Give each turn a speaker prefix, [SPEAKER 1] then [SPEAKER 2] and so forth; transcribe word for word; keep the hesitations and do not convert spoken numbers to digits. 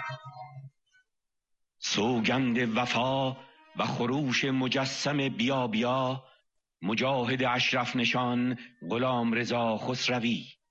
[SPEAKER 1] سوگند وفا و خروش مجسم بیا بیا، مجاهد اشرف نشان غلام رضا خسروی.